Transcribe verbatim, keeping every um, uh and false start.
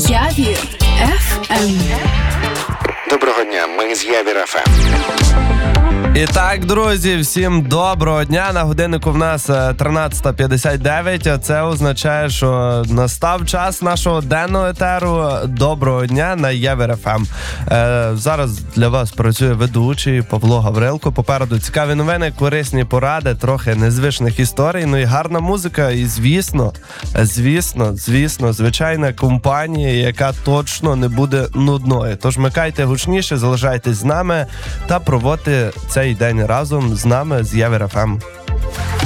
Явір еф ем. Доброго дня, ми з Явір еф ем. І так, друзі, всім доброго дня. На годиннику в нас тринадцята п'ятдесят дев'ять, а це означає, що настав час нашого денного етеру. Доброго дня на Явір еф ем. Е, зараз для вас працює ведучий Павло Гаврилко. Попереду цікаві новини, корисні поради, трохи незвичних історій, ну і гарна музика. І звісно, звісно, звісно, звичайна компанія, яка точно не буде нудною. Тож микайте гучніше, залишайтесь з нами та проводьте цей день разом з нами, з Явір еф ем.